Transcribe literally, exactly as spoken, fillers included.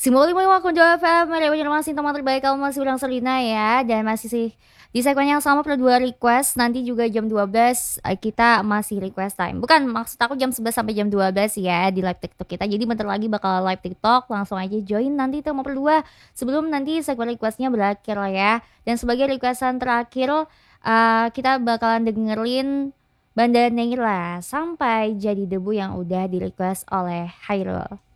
sembilan puluh lima koma dua F M, Radio masih teman terbaik, kamu masih bilang Selina ya. Dan masih sih di segmen yang sama per dua request. Nanti juga jam dua belas eh, kita masih request time. Bukan, maksud aku jam sebelas sampai jam dua belas ya di live TikTok kita. Jadi bentar lagi bakal live TikTok, langsung aja join nanti itu mau per dua sebelum nanti segmen requestnya berakhir lah ya. Dan sebagai requestan terakhir eh, kita bakalan dengerin Banda Neira sampai jadi debu yang udah di request oleh Hairul.